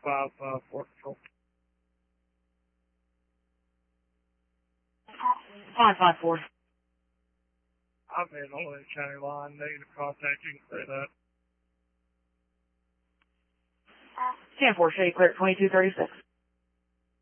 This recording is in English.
Port Control. 554. I'm in on the county line. Negative contact. You can say that. 10-4, Shady Clear, 2236.